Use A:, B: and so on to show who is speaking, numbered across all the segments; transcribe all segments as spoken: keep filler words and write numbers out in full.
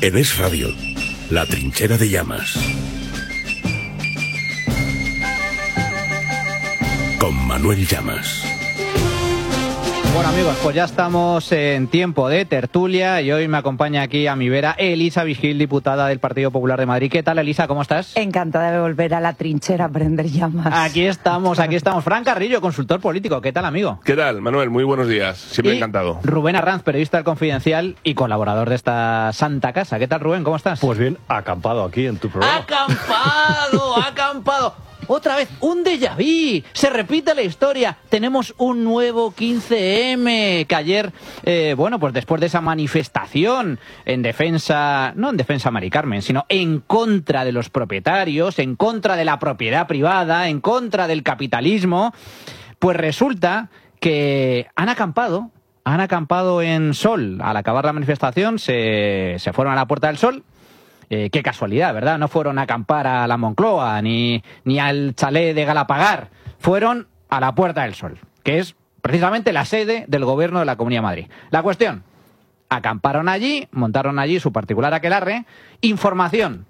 A: En Es Radio, La Trinchera de Llamas. Con Manuel Llamas.
B: Bueno, amigos, pues ya estamos en tiempo de tertulia y hoy me acompaña aquí a mi vera Elisa Vigil, diputada del Partido Popular de Madrid. ¿Qué tal, Elisa? ¿Cómo estás?
C: Encantada de volver a la trinchera a prender llamas.
B: Aquí estamos, aquí estamos. Fran Carrillo, consultor político. ¿Qué tal, amigo?
D: ¿Qué tal, Manuel? Muy buenos días. Siempre
B: y
D: encantado.
B: Rubén Arranz, periodista del Confidencial y colaborador de esta santa casa. ¿Qué tal, Rubén? ¿Cómo estás?
E: Pues bien, acampado aquí en tu programa.
B: ¡Acampado! ¡Acampado! Otra vez, un déjà vu, se repite la historia, tenemos un nuevo quince eme, que ayer, eh, bueno, pues después de esa manifestación en defensa, no en defensa a Mari Carmen, sino en contra de los propietarios, en contra de la propiedad privada, en contra del capitalismo, pues resulta que han acampado, han acampado en Sol. Al acabar la manifestación se, se fueron a la Puerta del Sol. Eh, qué casualidad, ¿verdad? No fueron a acampar a la Moncloa ni, ni al chalet de Galapagar. Fueron a la Puerta del Sol, que es precisamente la sede del gobierno de la Comunidad de Madrid. La cuestión, acamparon allí, montaron allí su particular aquelarre. Información,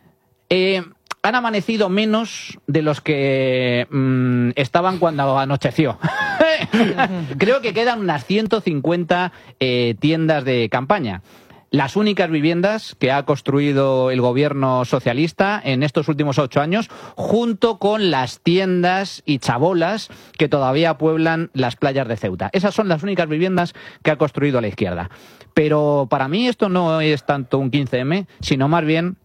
B: eh, han amanecido menos de los que mmm, estaban cuando anocheció. Creo que quedan unas ciento cincuenta eh, tiendas de campaña. Las únicas viviendas que ha construido el gobierno socialista en estos últimos ocho años, junto con las tiendas y chabolas que todavía pueblan las playas de Ceuta. Esas son las únicas viviendas que ha construido la izquierda. Pero para mí esto no es tanto un quince eme, sino más bien,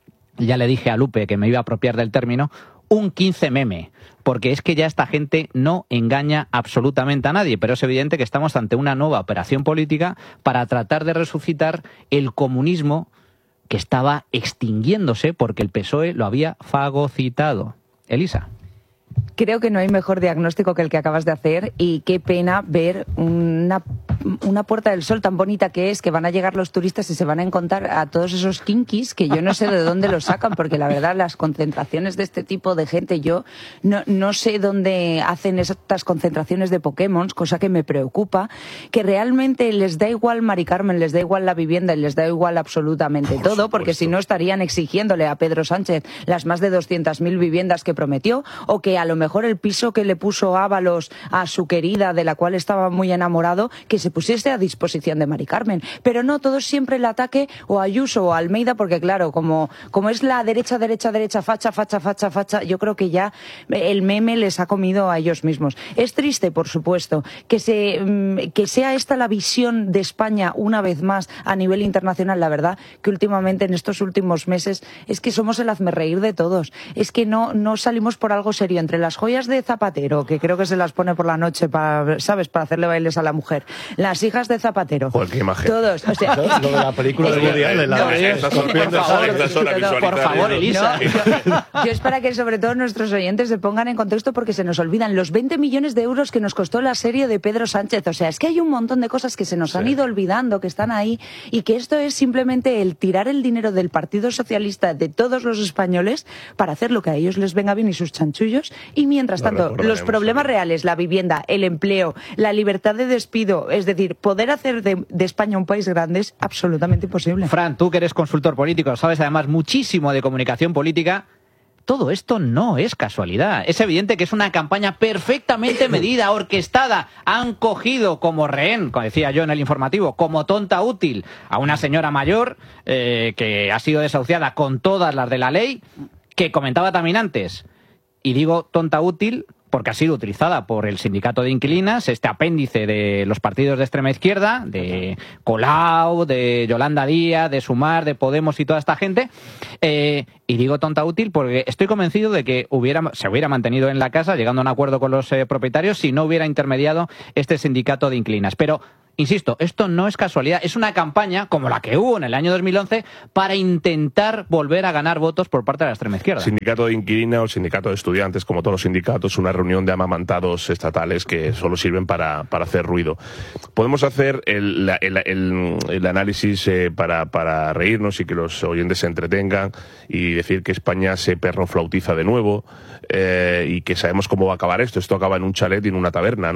B: ya le dije a Lupe que me iba a apropiar del término, un quince meme. Porque es que ya esta gente no engaña absolutamente a nadie, pero es evidente que estamos ante una nueva operación política para tratar de resucitar el comunismo que estaba extinguiéndose porque el P S O E lo había fagocitado. Elisa.
C: Creo que no hay mejor diagnóstico que el que acabas de hacer y qué pena ver una, una Puerta del Sol tan bonita que es, que van a llegar los turistas y se van a encontrar a todos esos kinkis que yo no sé de dónde los sacan, porque la verdad las concentraciones de este tipo de gente, yo no, no sé dónde hacen estas concentraciones de Pokémon, cosa que me preocupa, que realmente les da igual Mari Carmen, les da igual la vivienda y les da igual absolutamente
D: Por
C: todo, porque si no estarían exigiéndole a Pedro Sánchez las más de doscientas mil viviendas que prometió, o que a lo mejor el piso que le puso Ábalos a su querida, de la cual estaba muy enamorado, que se pusiese a disposición de Mari Carmen. Pero no, todo es siempre el ataque o a Ayuso o a Almeida, porque claro, como, como es la derecha, derecha, derecha, facha, facha, facha, facha, yo creo que ya el meme les ha comido a ellos mismos. Es triste, por supuesto, que, se, que sea esta la visión de España una vez más a nivel internacional. La verdad que últimamente, en estos últimos meses, es que somos el hazmerreír de todos. Es que no, no salimos por algo serio. Entre las joyas de Zapatero, que creo que se las pone por la noche para, ¿sabes?, para hacerle bailes a la mujer. Las hijas de Zapatero.
D: Joder, qué imagen.
C: Todos. O sea,
E: lo, lo de la película de Woody Allen, la de escorpión de sal.
B: Por favor, Elisa.
C: No, yo, yo es para que sobre todo nuestros oyentes se pongan en contexto, porque se nos olvidan los veinte millones de euros que nos costó la serie de Pedro Sánchez. O sea, es que hay un montón de cosas que se nos sí. han ido olvidando, que están ahí, y que esto es simplemente el tirar el dinero del Partido Socialista de todos los españoles para hacer lo que a ellos les venga bien y sus chanchullos, y mientras tanto, los problemas reales, la vivienda, el empleo, la libertad de despido, es decir, poder hacer de, de España un país grande es absolutamente imposible.
B: Fran, tú que eres consultor político, sabes además muchísimo de comunicación política. Todo esto no es casualidad. Es evidente que es una campaña perfectamente medida, orquestada. Han cogido como rehén, como decía yo en el informativo, como tonta útil a una señora mayor eh, que ha sido desahuciada con todas las de la ley, que comentaba también antes. Y digo tonta útil porque ha sido utilizada por el sindicato de inquilinas, este apéndice de los partidos de extrema izquierda, de Colau, de Yolanda Díaz, de Sumar, de Podemos y toda esta gente. Eh, y digo tonta útil porque estoy convencido de que hubiera, se hubiera mantenido en la casa, llegando a un acuerdo con los eh, propietarios, si no hubiera intermediado este sindicato de inquilinas. Pero insisto, esto no es casualidad, es una campaña como la que hubo en el año dos mil once para intentar volver a ganar votos por parte de la extrema izquierda.
D: Sindicato de inquilinos, sindicato de estudiantes, como todos los sindicatos, una reunión de amamantados estatales que solo sirven para, para hacer ruido. Podemos hacer el, el, el, el análisis eh, para, para reírnos y que los oyentes se entretengan y decir que España se perroflautiza de nuevo eh, y que sabemos cómo va a acabar esto. Esto acaba en un chalet y en una taberna, ¿no?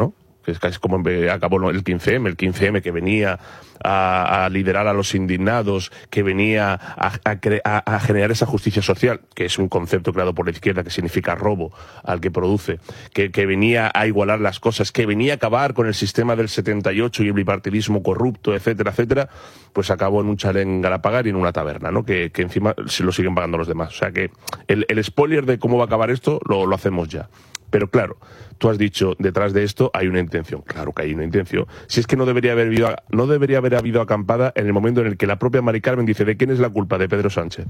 D: que es casi como acabó el quince eme, el quince eme que venía a, a liderar a los indignados, que venía a, a, a generar esa justicia social, que es un concepto creado por la izquierda que significa robo al que produce, que, que venía a igualar las cosas, que venía a acabar con el sistema del setenta y ocho y el bipartidismo corrupto, etcétera, etcétera, pues acabó en un chalet en Galapagar y en una taberna, ¿no? Que, que encima se lo siguen pagando los demás. O sea que el, el spoiler de cómo va a acabar esto lo, lo hacemos ya. Pero claro, tú has dicho, detrás de esto hay una intención. Claro que hay una intención. Si es que no debería haber habido, no debería haber habido acampada en el momento en el que la propia Mari Carmen dice, ¿de quién es la culpa? De Pedro Sánchez.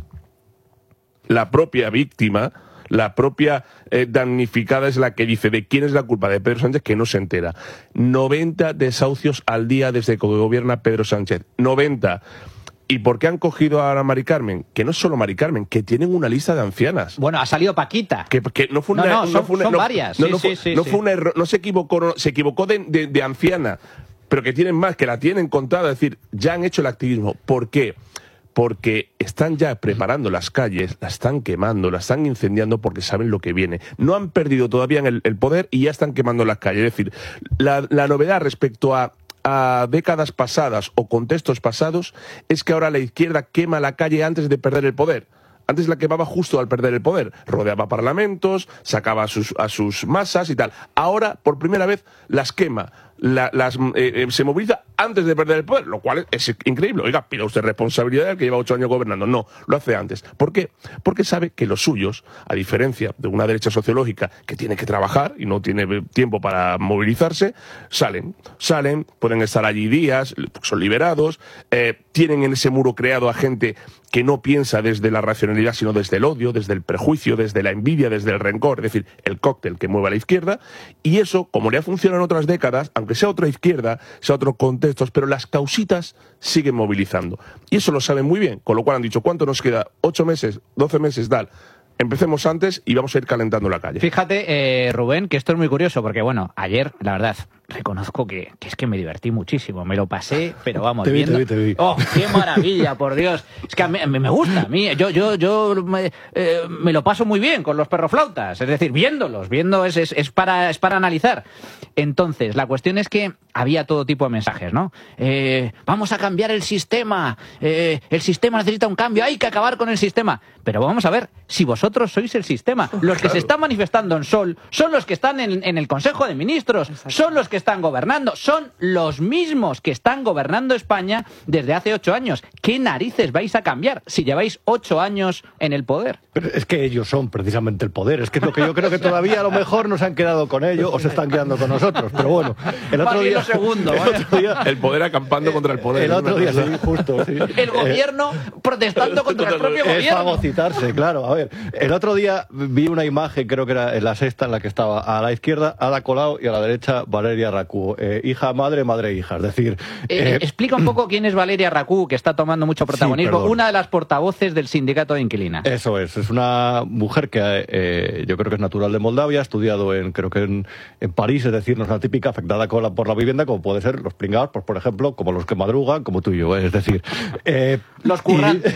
D: La propia víctima, la propia eh, damnificada es la que dice, ¿de quién es la culpa? De Pedro Sánchez, que no se entera. noventa desahucios al día desde que gobierna Pedro Sánchez. noventa. ¿Y por qué han cogido a Mari Carmen? Que no es solo Mari Carmen, que tienen una lista de ancianas.
B: Bueno, ha salido Paquita.
D: Que, que no fue una,
B: no, no,
D: no
B: son,
D: fue una,
B: son
D: no,
B: varias.
D: No,
B: sí,
D: no,
B: sí,
D: fue,
B: sí,
D: no
B: sí.
D: fue un error, no se equivocó, no, se equivocó de, de, de anciana, pero que tienen más, que la tienen contada. Es decir, ya han hecho el activismo. ¿Por qué? Porque están ya preparando las calles, las están quemando, las están incendiando porque saben lo que viene. No han perdido todavía el, el poder y ya están quemando las calles. Es decir, la, la novedad respecto a a décadas pasadas o contextos pasados es que ahora la izquierda quema la calle antes de perder el poder. Antes la quemaba justo al perder el poder. Rodeaba parlamentos, sacaba a sus, a sus masas y tal. Ahora, por primera vez, las quema. La, las, eh, eh, se moviliza antes de perder el poder, lo cual es, es increíble. Oiga, pida usted responsabilidad del que lleva ocho años gobernando. No, lo hace antes. ¿Por qué? Porque sabe que los suyos, a diferencia de una derecha sociológica que tiene que trabajar y no tiene tiempo para movilizarse, salen, salen, pueden estar allí días, son liberados, eh, tienen en ese muro creado a gente que no piensa desde la racionalidad, sino desde el odio, desde el prejuicio, desde la envidia, desde el rencor, es decir, el cóctel que mueve a la izquierda, y eso, como le ha funcionado en otras décadas, aunque sea otra izquierda, sea otros contextos, pero las causitas siguen movilizando. Y eso lo saben muy bien, con lo cual han dicho, ¿cuánto nos queda? ¿Ocho meses? ¿Doce meses? Tal. Empecemos antes y vamos a ir calentando la calle.
B: Fíjate, eh, Rubén, que esto es muy curioso, porque bueno, ayer, la verdad, reconozco que, que es que me divertí muchísimo, me lo pasé, pero vamos,
E: te vi,
B: viendo...
E: te vi, te vi.
B: ¡Oh, qué maravilla, por Dios! Es que a mí, a mí me gusta, a mí, yo, yo, yo me, eh, me lo paso muy bien con los perroflautas, es decir, viéndolos, viendo es, es, es, para, es para analizar. Entonces, la cuestión es que había todo tipo de mensajes, ¿no? Eh, vamos a cambiar el sistema, eh, el sistema necesita un cambio, hay que acabar con el sistema. Pero vamos a ver, si vosotros sois el sistema, los que claro. se están manifestando en Sol son los que están en, en el Consejo de Ministros, Exacto. son los que están gobernando, son los mismos que están gobernando España desde hace ocho años. ¿Qué narices vais a cambiar si lleváis ocho años en el poder?
E: Pero es que ellos son precisamente el poder, es que es lo que yo creo que todavía a lo mejor nos han quedado con ellos o se están quedando con nosotros, pero bueno, el otro día...
B: Segundo,
E: el, otro día
D: el poder acampando eh, contra el poder.
E: El otro día, sí, justo, sí.
B: El gobierno eh, protestando contra el propio
E: es
B: gobierno. Es
E: fagocitarse, claro. A ver, el otro día vi una imagen, creo que era en La Sexta, en la que estaba a la izquierda Ada Colau y a la derecha Valeria Racú. Eh, hija, madre, madre, hija. Es decir...
B: Eh, eh, explica un poco quién es Valeria Racú, que está tomando mucho protagonismo. Sí, una de las portavoces del sindicato de inquilinas.
E: Eso es. Es una mujer que eh, yo creo que es natural de Moldavia, ha estudiado en, creo que en, en París, es decir, no es una típica afectada con la, por la vivienda, como puede ser los pringados, pues, por ejemplo, como los que madrugan, como tú y yo. ¿eh? Es decir... Eh,
B: los currantes.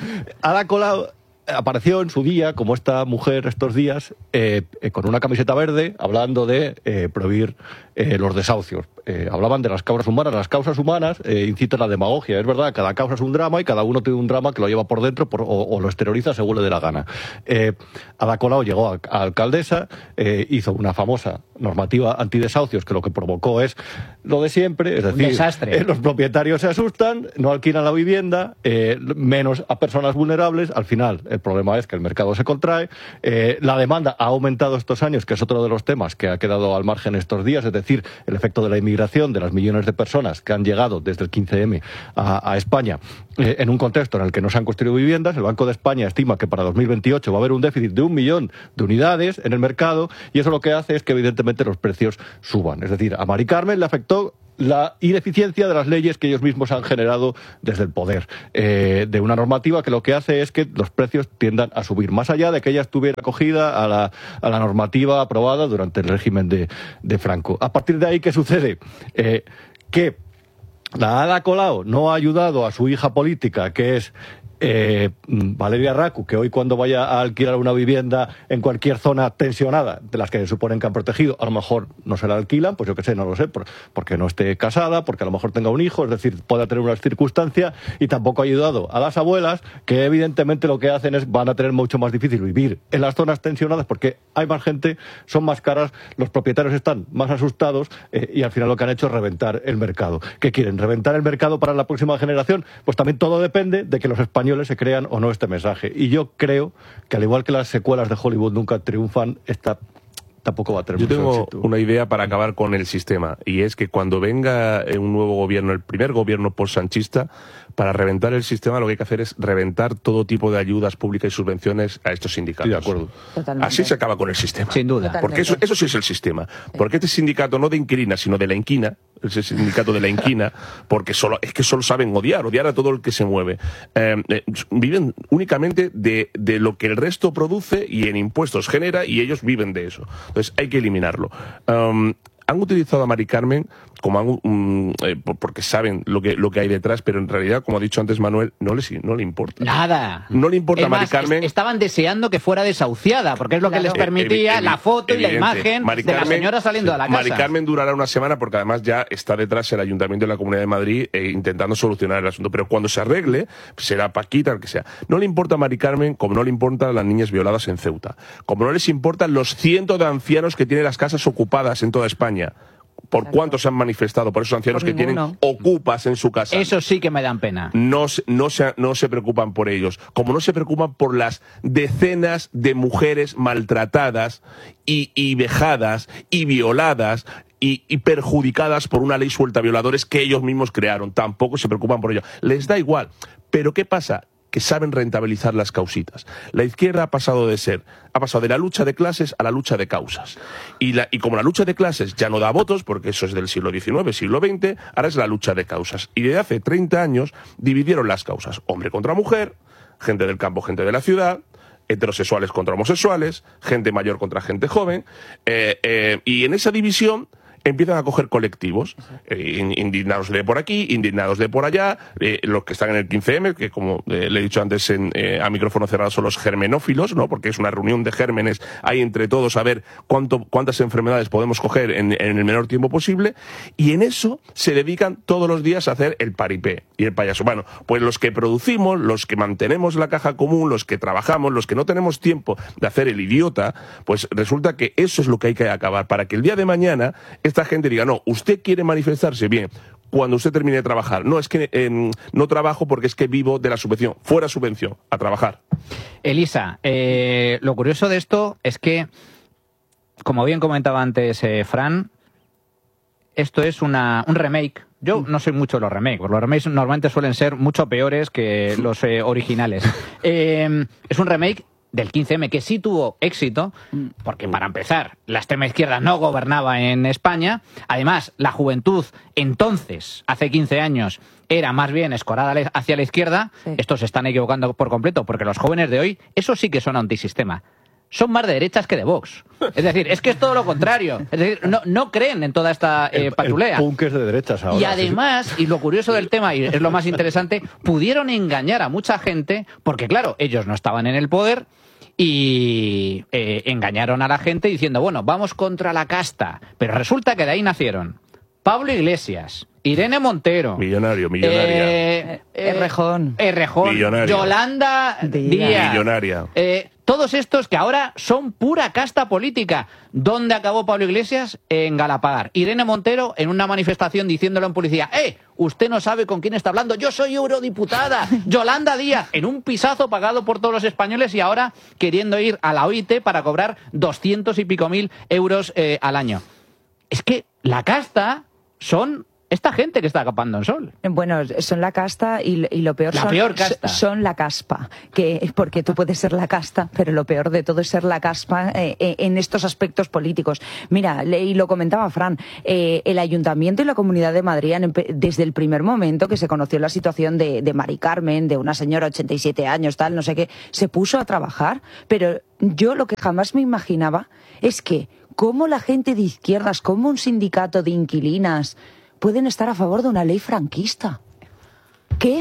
E: Ada Colau apareció en su día, como esta mujer estos días, eh, eh, con una camiseta verde, hablando de eh, prohibir eh, los desahucios. Eh, hablaban de las causas humanas. Las causas humanas eh, incitan a la demagogia. Es verdad, cada causa es un drama y cada uno tiene un drama que lo lleva por dentro por, o, o lo exterioriza según le dé la gana. Eh, Ada Colau llegó a, a alcaldesa, eh, hizo una famosa normativa antidesahucios que lo que provocó es lo de siempre, es decir,
B: un desastre.
E: Eh, los propietarios se asustan, no alquilan la vivienda, eh, menos a personas vulnerables. Al final, el problema es que el mercado se contrae, eh, la demanda ha aumentado estos años, que es otro de los temas que ha quedado al margen estos días, es decir, el efecto de la inmigración, de las millones de personas que han llegado desde el quince eme a, a España, eh, en un contexto en el que no se han construido viviendas. El Banco de España estima que para dos mil veintiocho va a haber un déficit de un millón de unidades en el mercado, y eso lo que hace es que evidentemente los precios suban. Es decir, a Mari Carmen le afectó la ineficiencia de las leyes que ellos mismos han generado desde el poder, eh, de una normativa que lo que hace es que los precios tiendan a subir, más allá de que ella estuviera acogida a la, a la normativa aprobada durante el régimen de, de Franco. A partir de ahí, ¿qué sucede? Eh, que la Ada Colau no ha ayudado a su hija política, que es eh, Valeria Racu, que hoy cuando vaya a alquilar una vivienda en cualquier zona tensionada, de las que se suponen que han protegido, a lo mejor no se la alquilan, pues yo qué sé, no lo sé, por, porque no esté casada, porque a lo mejor tenga un hijo, es decir, pueda tener una circunstancia, y tampoco ha ayudado a las abuelas, que evidentemente lo que hacen es, van a tener mucho más difícil vivir en las zonas tensionadas, porque hay más gente, son más caras, los propietarios están más asustados, eh, y al final lo que han hecho es reventar el mercado. ¿Qué quieren? ¿Reventar el mercado para la próxima generación? Pues también todo depende de que los españoles se crean o no este mensaje. Y yo creo que al igual que las secuelas de Hollywood nunca triunfan, esta tampoco va a tener
D: Yo
E: mucho
D: tengo
E: éxito.
D: una idea para acabar con el sistema, y es que cuando venga un nuevo gobierno, el primer gobierno postsanchista, para reventar el sistema lo que hay que hacer es reventar todo tipo de ayudas públicas y subvenciones a estos sindicatos.
E: Sí, de acuerdo.
C: Totalmente.
D: Así se acaba con el sistema.
B: Sin duda.
C: Totalmente.
D: Porque eso, eso sí es el sistema. Porque este sindicato no de inquilinas, sino de la inquina, ese sindicato de la inquina, porque solo, es que solo saben odiar, odiar a todo el que se mueve. Eh, eh, viven únicamente de, de lo que el resto produce y en impuestos genera, y ellos viven de eso. Entonces hay que eliminarlo. Um, han utilizado a Mari Carmen como han, um, eh, porque saben lo que, lo que hay detrás, pero en realidad, como ha dicho antes Manuel, no le, no le importa.
B: Nada.
D: No le importa
B: Es
D: a Mari
B: más,
D: Carmen.
B: est- Estaban deseando que fuera desahuciada, porque es lo
C: Claro.
B: que les permitía
D: Evi-
B: la foto y la
D: evidente.
B: imagen
D: Mari
B: de la
D: Carmen-
B: señora saliendo de la casa.
D: Mari Carmen durará una semana porque además ya está detrás el Ayuntamiento de la Comunidad de Madrid eh, intentando solucionar el asunto. Pero cuando se arregle, será Paquita, el que sea. No le importa a Mari Carmen como no le importan las niñas violadas en Ceuta. Como no les importan los cientos de ancianos que tienen las casas ocupadas en toda España. ¿Por
C: Exacto.
D: cuántos se han manifestado? Por esos ancianos
C: Por
D: que tienen
C: ninguno.
D: ocupas en su casa.
B: Eso sí que me dan pena.
D: No, se- no, se, no se preocupan por ellos, como no se preocupan por las decenas de mujeres maltratadas y, y vejadas y violadas y, y perjudicadas por una ley suelta a violadores que ellos mismos crearon. Tampoco se preocupan por ello. Les da igual. Pero ¿qué pasa? Que saben rentabilizar las causitas. La izquierda ha pasado de ser, ha pasado de la lucha de clases a la lucha de causas. Y, la, y como la lucha de clases ya no da votos, porque eso es del siglo diecinueve, siglo veinte, ahora es la lucha de causas. Y desde hace treinta años dividieron las causas. Hombre contra mujer, gente del campo, gente de la ciudad, heterosexuales contra homosexuales, gente mayor contra gente joven. Eh, eh, y en esa división empiezan a coger colectivos, eh, in- indignados de por aquí, indignados de por allá, eh, los que están en el quince eme, que como eh, le he dicho antes en, eh, a micrófono cerrado son los germenófilos, ¿no? Porque es una reunión de gérmenes, hay entre todos a ver cuánto, cuántas enfermedades podemos coger en, en el menor tiempo posible, y en eso se dedican todos los días a hacer el paripé y el payaso. Bueno, pues los que producimos, los que mantenemos la caja común, los que trabajamos, los que no tenemos tiempo de hacer el idiota, pues resulta que eso es lo que hay que acabar, para que el día de mañana esta gente diga, no, usted quiere manifestarse, bien, cuando usted termine de trabajar. No, es que eh, no trabajo porque es que vivo de la subvención. Fuera subvención, a trabajar.
B: Elisa, eh, lo curioso de esto es que, como bien comentaba antes eh, Fran, esto es una, un remake. Yo no soy mucho de los remakes, porque los remakes normalmente suelen ser mucho peores que los eh, originales. Eh, es un remake del quince eme que sí tuvo éxito, porque para empezar, la extrema izquierda no gobernaba en España. Además, la juventud entonces, hace quince años, era más bien escorada hacia la izquierda.
C: Sí.
B: Estos se están equivocando por completo, porque los jóvenes de hoy, eso sí que son antisistema. Son más de derechas que de Vox. Es decir, es que es todo lo contrario. Es decir, no, no creen en toda esta eh,
E: El-
B: patulea.
E: El punk es de derechas ahora.
B: Y además, y lo curioso del tema, y es lo más interesante, pudieron engañar a mucha gente, porque claro, ellos no estaban en el poder, y eh, engañaron a la gente diciendo, bueno, vamos contra la casta. Pero resulta que de ahí nacieron Pablo Iglesias, Irene Montero,
D: Millonario, millonaria.
B: eh, eh,
C: Errejón.
B: Errejón,
D: Millonaria.
B: Yolanda
C: Díaz.
B: Díaz,
D: Millonaria.
B: eh, todos estos que ahora son pura casta política. ¿Dónde acabó Pablo Iglesias? En Galapagar. Irene Montero en una manifestación diciéndolo en policía, ¡eh! Usted no sabe con quién está hablando, yo soy eurodiputada. Yolanda Díaz, en un pisazo pagado por todos los españoles y ahora queriendo ir a la O I T para cobrar doscientos y pico mil euros eh, al año. Es que la casta son esta gente que está acapando en sol.
C: Bueno, son la casta y, y lo peor
B: La
C: son,
B: peor casta.
C: son la caspa, que porque tú puedes ser la casta, pero lo peor de todo es ser la caspa eh, eh, en estos aspectos políticos. Mira, le- y lo comentaba Fran, eh, el Ayuntamiento y la Comunidad de Madrid han empe- desde el primer momento que se conoció la situación de, de Mari Carmen, de una señora de ochenta y siete años, tal, no sé qué, se puso a trabajar, pero yo lo que jamás me imaginaba es que cómo la gente de izquierdas, cómo un sindicato de inquilinas pueden estar a favor de una ley franquista. ¿Qué, qué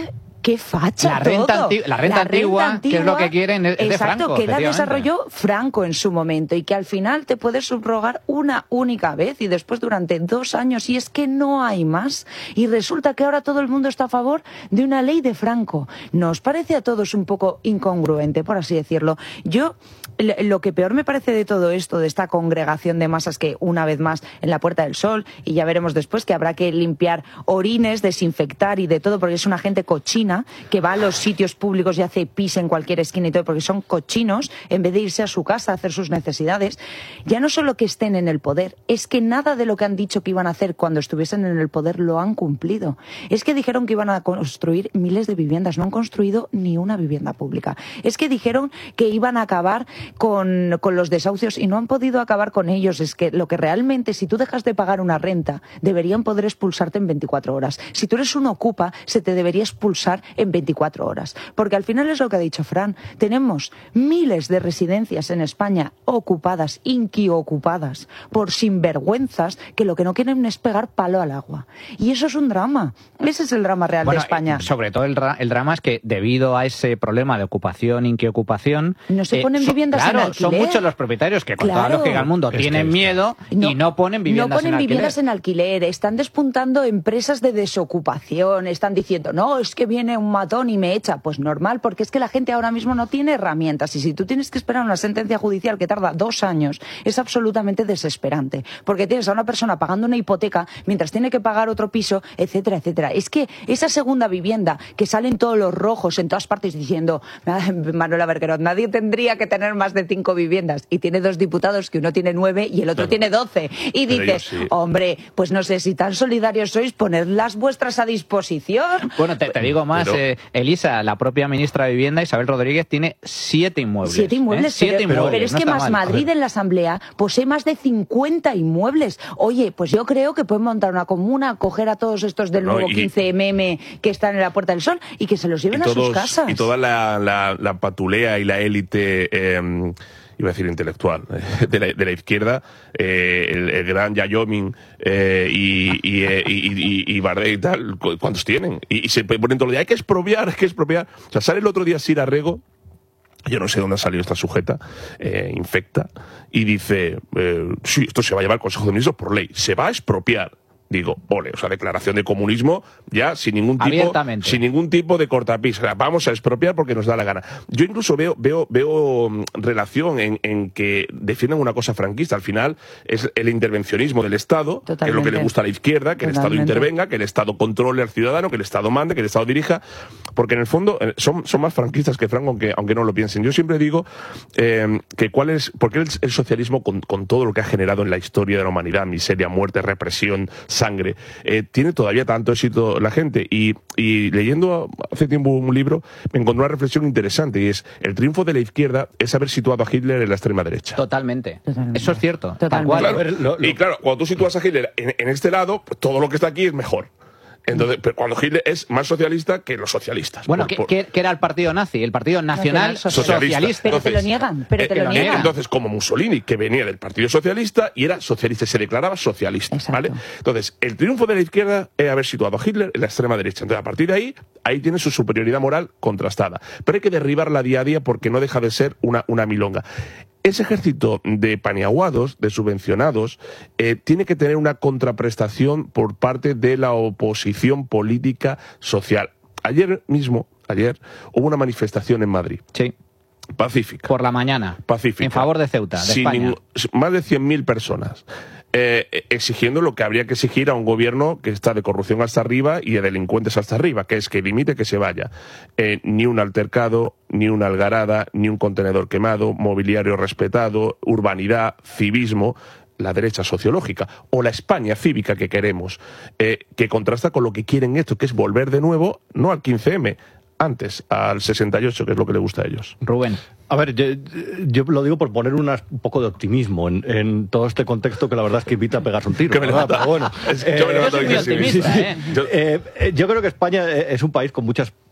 C: qué facha
B: La renta,
C: todo.
B: antigua, la renta, la antigua, renta antigua, que es lo que quieren, es
C: exacto,
B: de Franco.
C: Que la desarrolló Franco en su momento y que al final te puedes subrogar una única vez y después durante dos años y es que no hay más. Y resulta que ahora todo el mundo está a favor de una ley de Franco. ¿Nos parece a todos un poco incongruente, por así decirlo? Yo, lo que peor me parece de todo esto, de esta congregación de masas que una vez más en la Puerta del Sol, y ya veremos después que habrá que limpiar orines, desinfectar y de todo, porque es una gente cochina que va a los sitios públicos y hace pis en cualquier esquina y todo, porque son cochinos, en vez de irse a su casa a hacer sus necesidades. Ya no solo que estén en el poder, es que nada de lo que han dicho que iban a hacer cuando estuviesen en el poder lo han cumplido. Es que dijeron que iban a construir miles de viviendas, no han construido ni una vivienda pública. Es que dijeron que iban a acabar con, con los desahucios y no han podido acabar con ellos. Es que lo que realmente, si tú dejas de pagar una renta, deberían poder expulsarte en veinticuatro horas. Si tú eres un ocupa, se te debería expulsar en veinticuatro horas. Porque al final es lo que ha dicho Fran. Tenemos miles de residencias en España ocupadas, inquiocupadas, por sinvergüenzas que lo que no quieren es pegar palo al agua. Y eso es un drama. Ese es el drama real
B: bueno,
C: de España.
B: Eh, sobre todo el, el drama es que debido a ese problema de ocupación, inquiocupación...
C: No se ponen
B: eh, son,
C: viviendas
B: claro,
C: en alquiler.
B: Son muchos los propietarios que con
C: claro.
B: toda la lógica del mundo
E: es
B: tienen
E: que,
B: miedo
C: no,
B: y no ponen viviendas
C: no ponen
B: en alquiler.
C: viviendas en alquiler. Están despuntando empresas de desocupación. Están diciendo, no, es que viene un matón y me echa. Pues normal, porque es que la gente ahora mismo no tiene herramientas. Y si tú tienes que esperar una sentencia judicial que tarda dos años, es absolutamente desesperante. Porque tienes a una persona pagando una hipoteca mientras tiene que pagar otro piso, etcétera, etcétera. Es que esa segunda vivienda que salen todos los rojos en todas partes diciendo, Manuela Berquerot, nadie tendría que tener más de cinco viviendas. Y tiene dos diputados que uno tiene nueve y el otro claro. tiene doce. Y Pero dices, sí. hombre, pues no sé si tan solidarios sois, ponedlas vuestras a disposición.
B: Bueno, te, te digo más, Pero... eh, Elisa, la propia ministra de Vivienda, Isabel Rodríguez, tiene siete inmuebles.
C: Siete inmuebles,
B: ¿eh? Siete
C: pero,
B: inmuebles.
C: Pero es
B: no
C: que más
B: mal.
C: Madrid en la Asamblea posee más de cincuenta inmuebles. Oye, pues yo creo que pueden montar una comuna, coger a todos estos del no, nuevo y, quince eme eme que están en la Puerta del Sol y que se los lleven
D: todos,
C: a sus casas.
D: Y toda la, la, la patulea y la élite... Eh, iba a decir intelectual, de la, de la izquierda, eh, el, el gran Wyoming eh, y, y, eh, y, y, y Bardet y tal, ¿cuántos tienen? Y, y se ponen todo el día, hay que expropiar, hay que expropiar. O sea, sale el otro día Sira Rego, yo no sé dónde ha salido esta sujeta, eh, infecta, y dice, eh, sí, esto se va a llevar al Consejo de Ministros por ley, se va a expropiar. Digo, ole, o sea, declaración de comunismo ya sin ningún tipo, sin ningún tipo de cortapis. O sea, vamos a expropiar porque nos da la gana. Yo incluso veo, veo, veo relación en, en que defienden una cosa franquista. Al final es el intervencionismo del Estado, Totalmente. que es lo que le gusta a la izquierda, que Totalmente. el Estado intervenga, que el Estado controle al ciudadano, que el Estado mande, que el Estado dirija, porque en el fondo son, son más franquistas que Franco, aunque, aunque no lo piensen. Yo siempre digo eh, que cuál es, ¿por qué el, el socialismo con, con todo lo que ha generado en la historia de la humanidad, miseria, muerte, represión, sangre, eh, tiene todavía tanto éxito la gente? Y, y leyendo hace tiempo un libro me encontré una reflexión interesante y es, el triunfo de la izquierda es haber situado a Hitler en la extrema derecha.
B: Totalmente, Totalmente. Eso es cierto.
C: Tal cual.
D: Claro, lo, lo... Y claro, cuando tú sitúas a Hitler en, en este lado, todo lo que está aquí es mejor. Entonces, pero cuando Hitler es más socialista que los socialistas.
B: Bueno,
D: por, por...
B: ¿qué, ¿qué era el Partido Nazi? El Partido Nacional Socialista.
D: Socialista.
C: Pero
D: entonces,
C: te lo niegan, pero te
D: eh,
C: lo niegan.
D: Entonces, como Mussolini, que venía del Partido Socialista y era socialista, se declaraba socialista,
C: Exacto.
D: ¿vale? Entonces, el triunfo de la izquierda es haber situado a Hitler en la extrema derecha. Entonces, a partir de ahí, ahí tiene su superioridad moral contrastada. Pero hay que derribarla día a día porque no deja de ser una, una milonga. Ese ejército de paniaguados, de subvencionados, eh, tiene que tener una contraprestación por parte de la oposición política social. Ayer mismo, ayer, hubo una manifestación en Madrid.
B: Sí.
D: Pacífica.
B: Por la mañana.
D: Pacífica.
B: En favor de Ceuta, de
D: Sin
B: España.
D: Ningún, más de cien mil personas. Eh, exigiendo lo que habría que exigir a un gobierno que está de corrupción hasta arriba y de delincuentes hasta arriba, que es que limite que se vaya. Eh, ni un altercado, ni una algarada, ni un contenedor quemado, mobiliario respetado, urbanidad, civismo, la derecha sociológica, o la España cívica que queremos, eh, que contrasta con lo que quieren esto, que es volver de nuevo, no al quince eme, antes, al sesenta y ocho, que es lo que le gusta a ellos.
B: Rubén.
E: A ver, yo, yo lo digo por poner una, un poco de optimismo en, en todo este contexto que la verdad es que invita a pegarse un tiro.
D: Que me
E: ¿verdad? Pero bueno,
B: es, eh, yo me lo soy muy optimista, ¿eh?
E: Yo, eh, yo creo que España es un país con muchas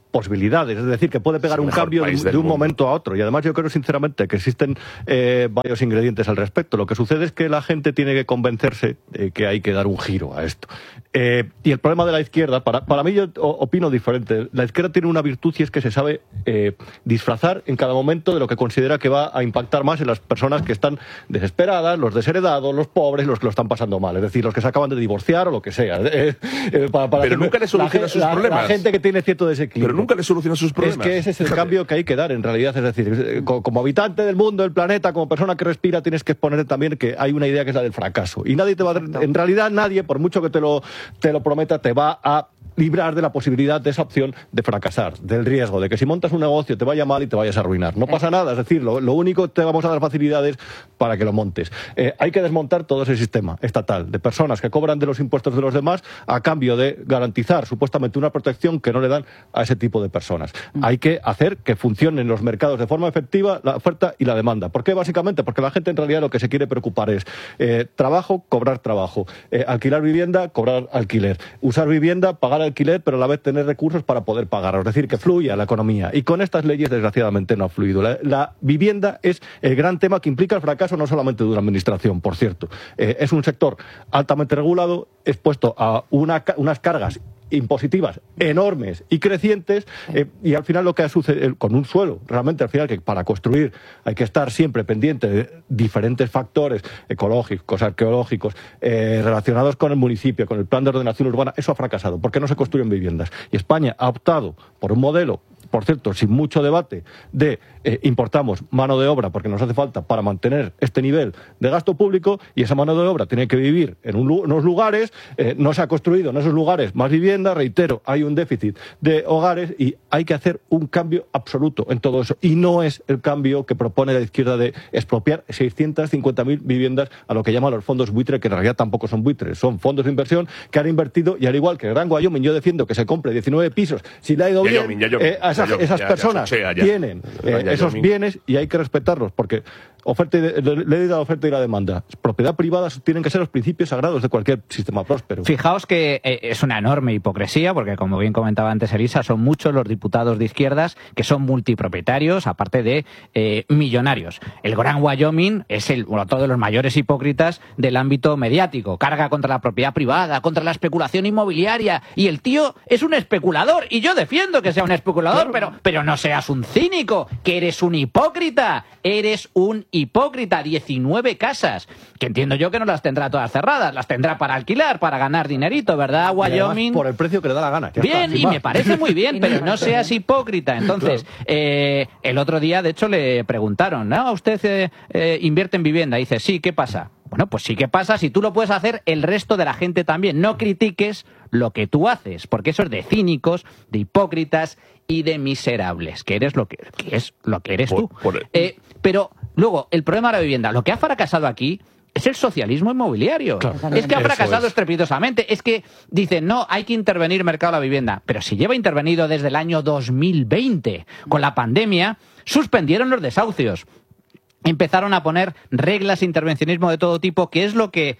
E: posibilidades, es decir, que puede pegar
D: Sí,
E: un cambio de, de un
D: mundo.
E: momento a otro. Y además yo creo sinceramente que existen eh, varios ingredientes al respecto. Lo que sucede es que la gente tiene que convencerse de que hay que dar un giro a esto. Eh, y el problema de la izquierda, para, para mí yo opino diferente. La izquierda tiene una virtud y es que se sabe eh, disfrazar en cada momento de lo que considera que va a impactar más en las personas que están desesperadas, los desheredados, los pobres, los que lo están pasando mal. Es decir, los que se acaban de divorciar o lo que sea. Eh, eh, para, para
D: Pero nunca le soluciona
E: la,
D: sus
E: la,
D: problemas.
E: La gente que tiene cierto desequilibrio.
D: Pero nunca le soluciona sus problemas.
E: Es que ese es el cambio que hay que dar en realidad. Es decir, como habitante del mundo, del planeta, como persona que respira, tienes que exponer también que hay una idea que es la del fracaso. Y nadie te va a, en realidad nadie, por mucho que te lo, te lo prometa, te va a librar de la posibilidad de esa opción de fracasar, del riesgo, de que si montas un negocio te vaya mal y te vayas a arruinar. No pasa nada, es decir, lo, lo único te vamos a dar facilidades para que lo montes. Eh, hay que desmontar todo ese sistema estatal de personas que cobran de los impuestos de los demás a cambio de garantizar supuestamente una protección que no le dan a ese tipo de personas. Mm. Hay que hacer que funcionen los mercados de forma efectiva la oferta y la demanda. ¿Por qué? Básicamente porque la gente en realidad lo que se quiere preocupar es eh, trabajo, cobrar trabajo, eh, alquilar vivienda, cobrar alquiler, usar vivienda, pagar alquiler, pero a la vez tener recursos para poder pagar, es decir, que fluya la economía. Y con estas leyes, desgraciadamente, no ha fluido. La, la vivienda es el gran tema que implica el fracaso no solamente de una administración, por cierto. Eh, es un sector altamente regulado, expuesto a una, unas cargas impositivas enormes y crecientes, eh, y al final lo que sucede con un suelo, realmente al final que para construir hay que estar siempre pendiente de diferentes factores ecológicos, arqueológicos, eh, relacionados con el municipio, con el plan de ordenación urbana. Eso ha fracasado, porque no se construyen viviendas. Y España ha optado por un modelo, por cierto, sin mucho debate, de eh, importamos mano de obra porque nos hace falta para mantener este nivel de gasto público, y esa mano de obra tiene que vivir en un, unos lugares, eh, no se ha construido en esos lugares más vivienda, reitero, hay un déficit de hogares y hay que hacer un cambio absoluto en todo eso. Y no es el cambio que propone la izquierda de expropiar seiscientas cincuenta mil viviendas a lo que llaman los fondos buitre, que en realidad tampoco son buitres, son fondos de inversión que han invertido, y al igual que el Gran Wyoming, yo defiendo que se compre diecinueve pisos, si le ha ido bien,
D: Wyoming, ya, Wyoming,
E: eh, a esas,
D: ya,
E: esas
D: ya,
E: personas
D: ya, ya, ya.
E: tienen eh,
D: Ya,
E: esos
D: Wyoming.
E: bienes y hay que respetarlos, porque oferta y de, ley de la oferta y la demanda, propiedad privada, tienen que ser los principios sagrados de cualquier sistema próspero.
B: Fijaos que eh, es una enorme hipocresía, porque como bien comentaba antes Elisa, son muchos los diputados de izquierdas que son multipropietarios, aparte de eh, millonarios. El Gran Wyoming es el, uno de los mayores hipócritas del ámbito mediático. Carga contra la propiedad privada, contra la especulación inmobiliaria, y el tío es un especulador, y yo defiendo que sea un especulador, pero, pero no seas un cínico, que eres un hipócrita, eres un hipócrita. diecinueve casas, que entiendo yo que no las tendrá todas cerradas, las tendrá para alquilar, para ganar dinerito, ¿verdad, Wyoming?
E: Por el precio que le da la gana.
B: Bien, y me parece muy bien, pero no seas hipócrita. Entonces, eh, el otro día, de hecho, le preguntaron, ¿no? ¿Usted eh, eh, invierte en vivienda? Y dice, sí, ¿qué pasa? Bueno, pues sí que pasa si tú lo puedes hacer el resto de la gente también. No critiques lo que tú haces, porque eso es de cínicos, de hipócritas y de miserables, que eres lo que, que es lo que eres
D: Por-
B: tú.
D: por-
B: Eh, pero luego, el problema de la vivienda, lo que ha fracasado aquí es el socialismo inmobiliario.
E: Claro.
B: Es que ha
E: Eso
B: fracasado
E: es.
B: estrepitosamente. Es que dicen, no, hay que intervenir el mercado de la vivienda. Pero si lleva intervenido desde el año dos mil veinte, con la pandemia, suspendieron los desahucios. Empezaron a poner reglas de intervencionismo de todo tipo, que es lo que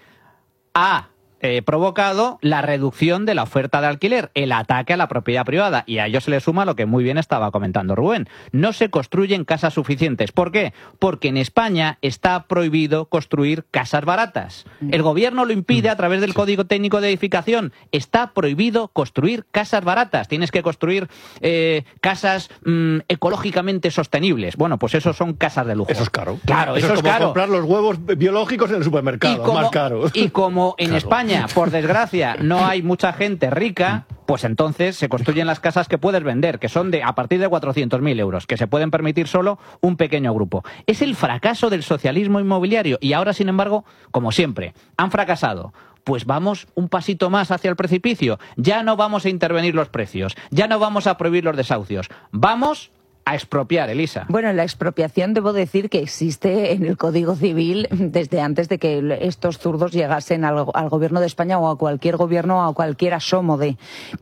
B: ha eh, provocado la reducción de la oferta de alquiler, el ataque a la propiedad privada. Y a ello se le suma lo que muy bien estaba comentando Rubén. No se construyen casas suficientes. ¿Por qué? Porque en España está prohibido construir casas baratas. El gobierno lo impide a través del Código Técnico de Edificación. Está prohibido construir casas baratas. Tienes que construir eh, casas mm, ecológicamente sostenibles. Bueno, pues eso son casas de lujo.
E: Eso es caro.
B: Claro, eso,
E: es
B: es
E: como
B: caro.
E: comprar los huevos biológicos en el supermercado,
B: como,
E: más caro.
B: y como en
E: Claro.
B: España, por desgracia, no hay mucha gente rica, pues entonces se construyen las casas que puedes vender, que son de a partir de cuatrocientos mil euros, que se pueden permitir solo un pequeño grupo. Es el fracaso del socialismo inmobiliario, y ahora, sin embargo, como siempre, han fracasado. Pues vamos un pasito más hacia el precipicio. Ya no vamos a intervenir los precios, ya no vamos a prohibir los desahucios. Vamos a expropiar, Elisa.
C: Bueno, la expropiación debo decir que existe en el Código Civil desde antes de que estos zurdos llegasen al, al gobierno de España o a cualquier gobierno o a cualquier asomo de... Pero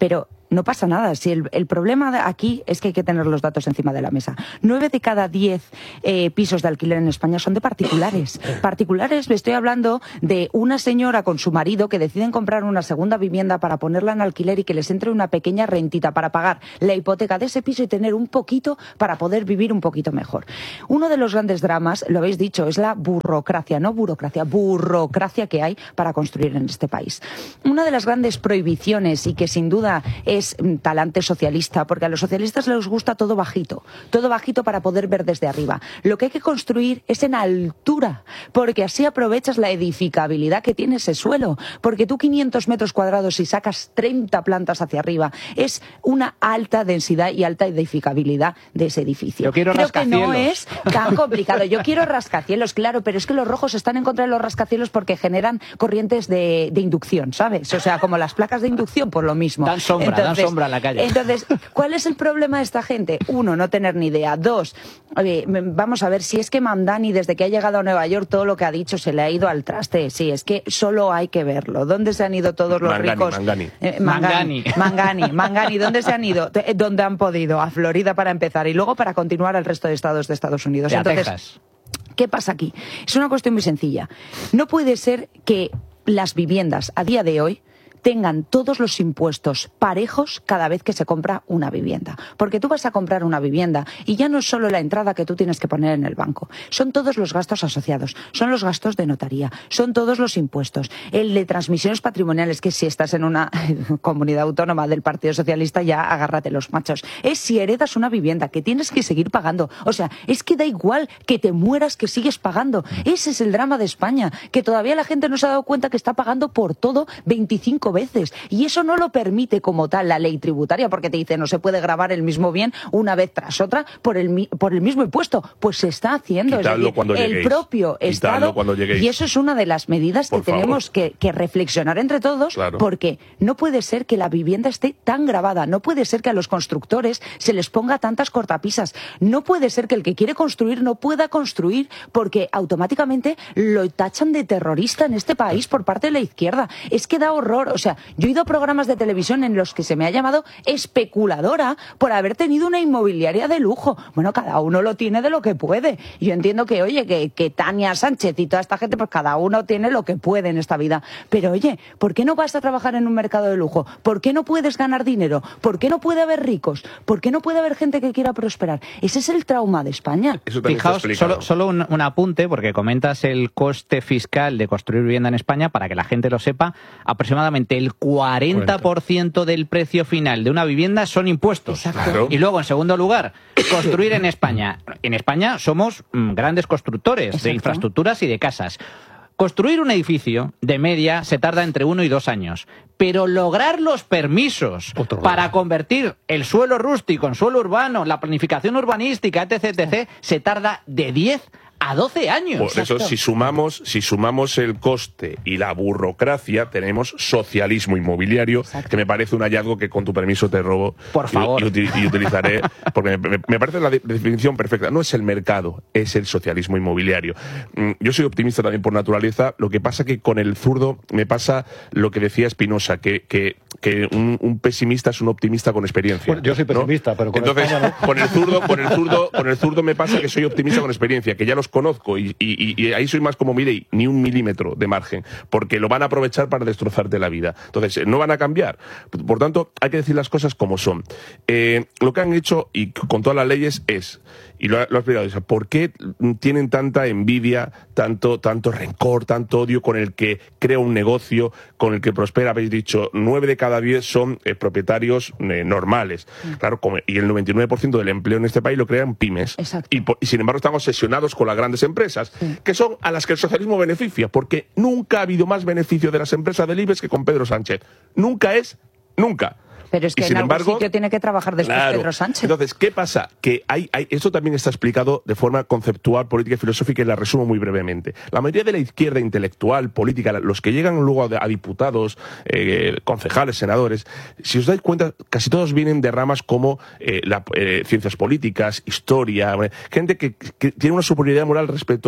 C: no pasa nada. Si el, el problema de aquí es que hay que tener los datos encima de la mesa. Nueve de cada diez eh, pisos de alquiler en España son de particulares. Particulares, me estoy hablando de una señora con su marido que deciden comprar una segunda vivienda para ponerla en alquiler y que les entre una pequeña rentita para pagar la hipoteca de ese piso y tener un poquito para poder vivir un poquito mejor. Uno de los grandes dramas, lo habéis dicho, es la burocracia, no burocracia, burocracia que hay para construir en este país. Una de las grandes prohibiciones y que sin duda es talante socialista, porque a los socialistas les gusta todo bajito, todo bajito para poder ver desde arriba. Lo que hay que construir es en altura, porque así aprovechas la edificabilidad que tiene ese suelo, porque tú quinientos metros cuadrados y sacas treinta plantas hacia arriba, es una alta densidad y alta edificabilidad de ese edificio.
B: Yo quiero
C: Creo que
B: rascacielos.
C: no es tan complicado. Yo quiero rascacielos, claro, pero es que los rojos están en contra de los rascacielos porque generan corrientes de, de inducción, ¿sabes? O sea, como las placas de inducción, por lo mismo.
B: Dan sombra,
C: entonces,
B: dan sombra en la calle.
C: Entonces, ¿cuál es el problema de esta gente? Uno, no tener ni idea. Dos, oye, vamos a ver, si es que Mamdani, desde que ha llegado a Nueva York, todo lo que ha dicho se le ha ido al traste. Sí, es que solo hay que verlo. ¿Dónde se han ido todos los
D: Mangani,
C: ricos?
D: Mangani.
C: Eh, Mangani. Mangani, Mangani. ¿Dónde se han ido? ¿Dónde han podido? A Florida para empezar y luego para continuar al resto de estados de Estados Unidos.
B: De
C: Entonces,
B: Texas.
C: ¿qué pasa aquí? Es una cuestión muy sencilla. No puede ser que las viviendas a día de hoy tengan todos los impuestos parejos cada vez que se compra una vivienda. Porque tú vas a comprar una vivienda y ya no es solo la entrada que tú tienes que poner en el banco, son todos los gastos asociados, son los gastos de notaría, son todos los impuestos, el de transmisiones patrimoniales, que si estás en una comunidad autónoma del Partido Socialista ya agárrate los machos. Es si heredas una vivienda que tienes que seguir pagando. O sea, es que da igual que te mueras, que sigues pagando. Ese es el drama de España, que todavía la gente no se ha dado cuenta que está pagando por todo veinticinco veces. Y eso no lo permite como tal la ley tributaria, porque te dice no se puede gravar el mismo bien una vez tras otra por el, por el mismo impuesto. Pues se está haciendo.
D: Quitadlo
C: es decir,
D: cuando
C: el
D: lleguéis.
C: propio
D: Quitadlo
C: Estado.
D: cuando lleguéis.
C: Y eso es una de las medidas
D: Por
C: que tenemos que, que reflexionar entre todos,
D: Claro.
C: porque no puede ser que la vivienda esté tan grabada, no puede ser que a los constructores se les ponga tantas cortapisas, no puede ser que el que quiere construir no pueda construir porque automáticamente lo tachan de terrorista en este país por parte de la izquierda. Es que da horror. O sea, yo he ido a programas de televisión en los que se me ha llamado especuladora por haber tenido una inmobiliaria de lujo. Bueno, cada uno lo tiene de lo que puede. Yo entiendo que, oye, que, que Tania Sánchez y toda esta gente, pues cada uno tiene lo que puede en esta vida. Pero, oye, ¿por qué no vas a trabajar en un mercado de lujo? ¿Por qué no puedes ganar dinero? ¿Por qué no puede haber ricos? ¿Por qué no puede haber gente que quiera prosperar? Ese es el trauma de España.
D: Eso también está
B: Fijaos,
D: explicado.
B: solo, solo un, un apunte, porque comentas el coste fiscal de construir vivienda en España, para que la gente lo sepa, aproximadamente el cuarenta por ciento del precio final de una vivienda son impuestos.
C: Exacto.
D: Claro.
B: Y luego, en segundo lugar, construir en España. En España somos mm, grandes constructores
C: Exacto.
B: de infraestructuras y de casas. Construir un edificio, de media, se tarda entre uno y dos años. Pero lograr los permisos
E: Otro
B: para
E: lado.
B: convertir el suelo rústico en suelo urbano, la planificación urbanística, etc, etcétera, se tarda de diez a doce años.
D: Por eso, si sumamos, si sumamos el coste y la burocracia, tenemos socialismo inmobiliario,
C: Exacto.
D: que me parece un hallazgo que, con tu permiso, te robo.
B: Por
D: y-
B: favor.
D: Y, uti- y utilizaré, porque me, me- me parece la de- definición perfecta. No es el mercado, es el socialismo inmobiliario. Mm, Yo soy optimista también por naturaleza. Lo que pasa que con el zurdo me pasa lo que decía Spinoza, que, que, que un, un pesimista es un optimista con experiencia.
E: Bueno, yo soy
D: ¿no?
E: pesimista, pero con
D: Entonces,
E: España no.
D: con el zurdo, con el zurdo, con el zurdo me pasa que soy optimista con experiencia, que ya los conozco y, y- y ahí soy más como Milei, ni un milímetro de margen, porque lo van a aprovechar para destrozarte la vida. Entonces, eh, no van a cambiar. Por tanto, hay que decir las cosas como son. Eh, lo que han hecho, y con todas las leyes, es, y lo, ha- lo has explicado, Isa, ¿por qué tienen tanta envidia, tanto, tanto rencor, tanto odio con el que crea un negocio, con el que prospera? Habéis dicho, nueve de cada diez son eh, propietarios eh, normales. Claro, como- y el noventa y nueve por ciento del empleo en este país lo crean pymes.
C: Exacto.
D: Y, por- y sin embargo están obsesionados con las grandes empresas, que son a las que el socialismo beneficia, porque nunca ha habido más beneficio de las empresas del IBEX que con Pedro Sánchez. Nunca es, nunca.
C: Pero es
D: Y
C: que
D: sin
C: en algún
D: embargo-
C: sitio tiene que trabajar después
D: Claro.
C: Pedro Sánchez.
D: Entonces, ¿qué pasa? Que hay, hay, esto también está explicado de forma conceptual, política y filosófica, y la resumo muy brevemente. La mayoría de la izquierda intelectual, política, los que llegan luego a, a diputados, eh, concejales, senadores, si os dais cuenta, casi todos vienen de ramas como eh, la, eh, ciencias políticas, historia, eh, gente que, que tiene una superioridad moral respecto a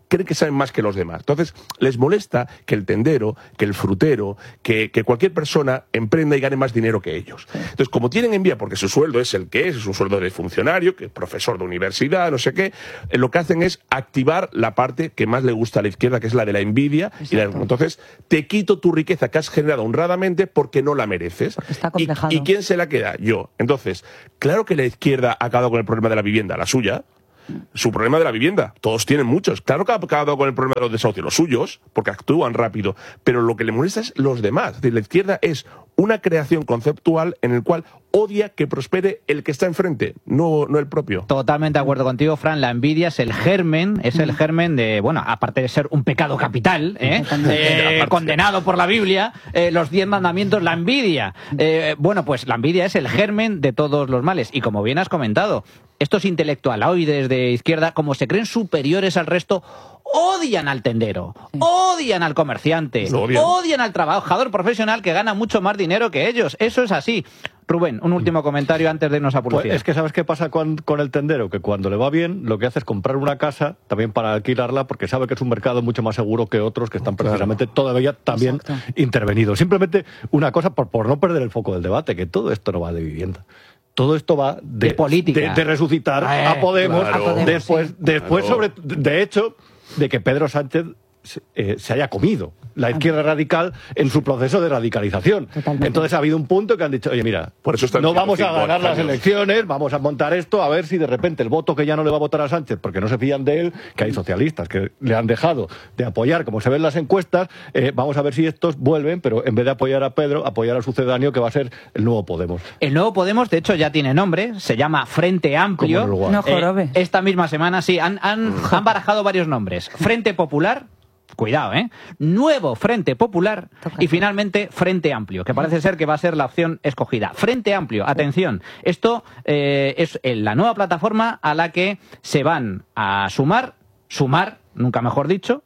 D: creen que saben más que los demás. Entonces, les molesta que el tendero, que el frutero, que, que cualquier persona emprenda y gane más dinero que ellos. Entonces, como tienen envidia, porque su sueldo es el que es, es un sueldo de funcionario, que es profesor de universidad, no sé qué, eh, lo que hacen es activar la parte que más le gusta a la izquierda, que es la de la envidia. Y la, entonces, te quito tu riqueza que has generado honradamente porque no la mereces.
C: Porque está
D: ¿Y,
C: complejado.
D: ¿Y quién se la queda? Yo. Entonces, claro que la izquierda ha acabado con el problema de la vivienda, la suya. Su problema de la vivienda. Todos tienen muchos. Claro que ha acabado con el problema de los desahucios, los suyos, porque actúan rápido. Pero lo que le molesta es los demás. Es decir, la izquierda es una creación conceptual en el cual odia que prospere el que está enfrente, no, no el propio.
B: Totalmente de acuerdo contigo, Fran. La envidia es el germen, es el germen de, bueno, aparte de ser un pecado capital, ¿eh? eh, condenado por la Biblia, eh, los diez mandamientos, la envidia. Eh, bueno, pues la envidia es el germen de todos los males. Y como bien has comentado, estos intelectualoides de izquierda, como se creen superiores al resto, odian al tendero, odian al comerciante,
D: odian.
B: odian al trabajador profesional que gana mucho más dinero que ellos. Eso es así. Rubén, un último comentario antes de irnos a publicidad.
E: Pues es que ¿sabes qué pasa con, con el tendero? Que cuando le va bien, lo que hace es comprar una casa también para alquilarla, porque sabe que es un mercado mucho más seguro que otros que están precisamente todavía también
C: Exacto.
E: intervenidos. Simplemente una cosa por, por no perder el foco del debate, que todo esto no va de vivienda. Todo esto va de,
B: De política.
E: de, de resucitar
B: Eh,
E: a Podemos,
D: claro.
C: A Podemos,
E: después,
C: sí.
E: después
D: Claro.
E: sobre, de hecho, de que Pedro Sánchez se, eh, se haya comido la izquierda radical en su proceso de radicalización.
C: Totalmente.
E: Entonces ha habido un punto que han dicho, oye, mira,
D: Por eso están
E: no vamos a
D: ciento cinco
E: ganar las
D: años.
E: elecciones, vamos a montar esto, a ver si de repente el voto que ya no le va a votar a Sánchez, porque no se fían de él, que hay socialistas que le han dejado de apoyar, como se ven las encuestas, eh, vamos a ver si estos vuelven, pero en vez de apoyar a Pedro, apoyar al sucedáneo, que va a ser el nuevo Podemos.
B: El nuevo Podemos, de hecho, ya tiene nombre, se llama Frente Amplio.
E: Como en Uruguay.
C: No jorobe.
B: Eh, esta misma semana, sí, han, han, han barajado varios nombres. Frente Popular, cuidado, ¿eh? Nuevo Frente Popular y finalmente Frente Amplio, que parece ser que va a ser la opción escogida. Frente Amplio, atención, esto eh, es la nueva plataforma a la que se van a sumar, sumar, nunca mejor dicho,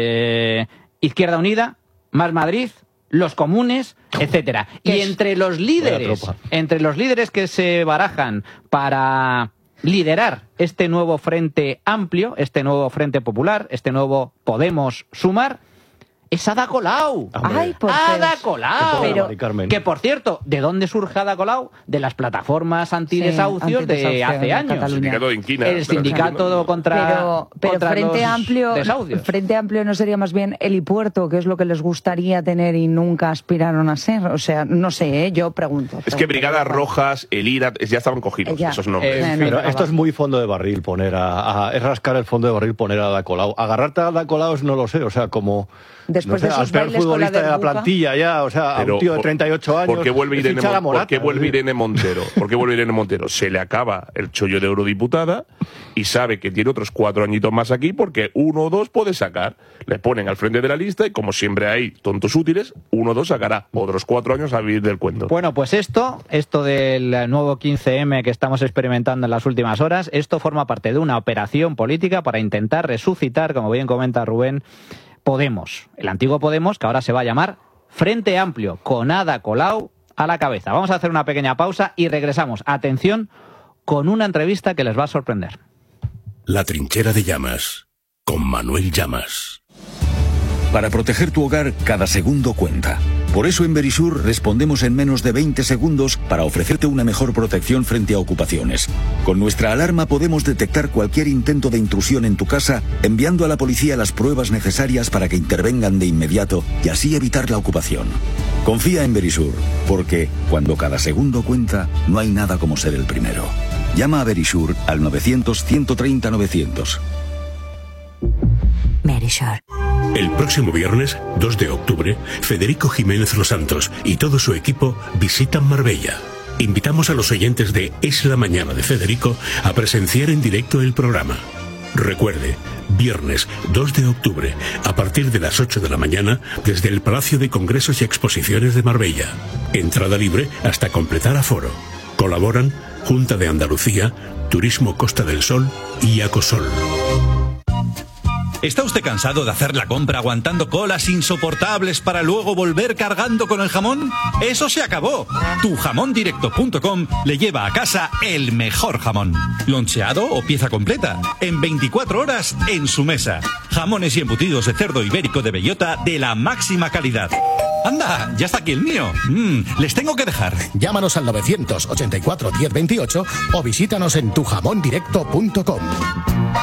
B: eh, Izquierda Unida, Más Madrid, los comunes, etcétera. Y
C: es?
B: entre los líderes,
E: tropa.
B: entre los líderes que se barajan para liderar este nuevo Frente Amplio, este nuevo Frente Popular, este nuevo Podemos Sumar, es Ada Colau.
E: Hombre.
C: Ay, por
B: Ada
C: Dios.
B: Colau.
E: Pero- Mari Carmen.
B: Que, por cierto, ¿de dónde surge Ada Colau? De las plataformas antidesahucios
C: Sí,
B: de
C: antidesahucio
B: hace
C: en
B: años.
C: Cataluña.
D: Sindicato de Inquina.
B: El sindicato contra,
C: Pero, pero
B: contra
C: Frente
B: los
C: Amplio,
B: desahucios.
C: Frente Amplio no sería más bien helipuerto, que es lo que les gustaría tener y nunca aspiraron a ser. O sea, no sé, ¿eh? Yo pregunto.
D: Es que
C: pregunto.
D: Brigadas Rojas, el I R A, ya estaban cogidos
C: Ya.
D: esos nombres.
B: Eh,
C: Eh,
B: fin,
C: no,
E: Pero esto
C: va.
E: es muy fondo de barril poner a, a- es rascar el fondo de barril poner a Ada Colau. Agarrarte a Ada Colau no lo sé, o sea, como
C: Después
E: no sé,
C: de
E: al
C: esos
E: peor
C: bailes con la
E: futbolista de la
C: derbuca.
E: plantilla ya, o sea, a
D: Pero,
E: un tío de
D: por-
E: treinta y ocho años.
D: ¿Por qué vuelve
E: es
D: Irene,
E: fichar a
D: Mon-
E: Morata,
D: ¿por qué vuelve
E: es decir.
D: Irene Montero? ¿Por qué vuelve Irene Montero? Se le acaba el chollo de eurodiputada y sabe que tiene otros cuatro añitos más aquí porque uno o dos puede sacar. Le ponen al frente de la lista y como siempre hay tontos útiles, uno o dos sacará. Otros cuatro años a vivir del cuento.
B: Bueno, pues esto, esto del nuevo quince eme que estamos experimentando en las últimas horas, esto forma parte de una operación política para intentar resucitar, como bien comenta Rubén, Podemos, el antiguo Podemos, que ahora se va a llamar Frente Amplio, con Ada Colau a la cabeza. Vamos a hacer una pequeña pausa y regresamos, atención, con una entrevista que les va a sorprender.
A: La trinchera de llamas, con Manuel Llamas.
F: Para proteger tu hogar, cada segundo cuenta. Por eso en Verisur respondemos en menos de veinte segundos para ofrecerte una mejor protección frente a ocupaciones. Con nuestra alarma podemos detectar cualquier intento de intrusión en tu casa, enviando a la policía las pruebas necesarias para que intervengan de inmediato y así evitar la ocupación. Confía en Verisur, porque cuando cada segundo cuenta, no hay nada como ser el primero. Llama a Verisur al novecientos, ciento treinta, novecientos.
G: Verisur.
A: El próximo viernes, dos de octubre, Federico Jiménez Los Santos y todo su equipo visitan Marbella. Invitamos a los oyentes de Es la Mañana de Federico a presenciar en directo el programa. Recuerde, viernes dos de octubre, a partir de las ocho de la mañana, desde el Palacio de Congresos y Exposiciones de Marbella. Entrada libre hasta completar aforo. Colaboran Junta de Andalucía, Turismo Costa del Sol y Acosol.
G: ¿Está usted cansado de hacer la compra aguantando colas insoportables para luego volver cargando con el jamón? ¡Eso se acabó! tu jamón directo punto com le lleva a casa el mejor jamón. Loncheado o pieza completa, en veinticuatro horas en su mesa. Jamones y embutidos de cerdo ibérico de bellota de la máxima calidad. ¡Anda! ¡Ya está aquí el mío! Mm, les tengo que dejar.
H: Llámanos al novecientos ochenta y cuatro diez veintiocho o visítanos en tu jamón directo punto com.